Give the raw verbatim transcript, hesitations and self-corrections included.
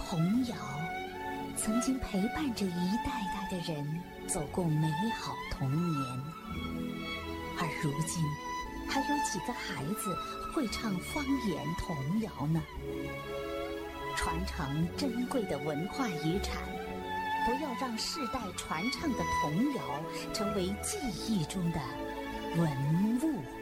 童谣曾经陪伴着一代代的人走过美好童年，而如今还有几个孩子会唱方言童谣呢？传承珍贵的文化遗产，不要让世代传唱的童谣成为记忆中的文物。